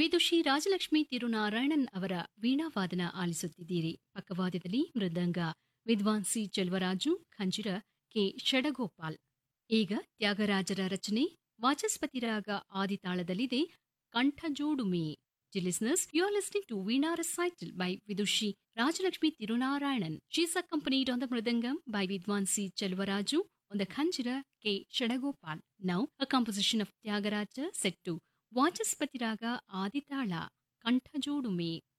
ವಿದುಷಿ ರಾಜಲಕ್ಷ್ಮಿ ತಿರುನಾರಾಯಣನ್ ಅವರ ವೀಣಾವಾದನ ಆಲಿಸುತ್ತಿದ್ದೀರಿ. ಪಕ್ಕವಾದ್ಯದಲ್ಲಿ ಮೃದಂಗ ವಿದ್ವಾನ್ C Cheluvaraju, ಖಂಜಿರ K ಷಡಗೋಪಾಲ್. ಈಗ ತ್ಯಾಗರಾಜರ ರಚನೆ ವಾಚಸ್ಪತಿ ರಾಗ ಆದಿತಾಳದಲ್ಲಿದೆ, ಕಂಠಜೋಡುಮೆ. Listeners, you are listening to Veena recital by Vidushi Rajalakshmi Tirunarayanan. She is accompanied on the mridangam by Vidwan C. Chelvaraju, on the khanjira K. Shadagopal. Now, a composition of Tyagaraja set to Vachaspati Raga Aditala, Kantajodume.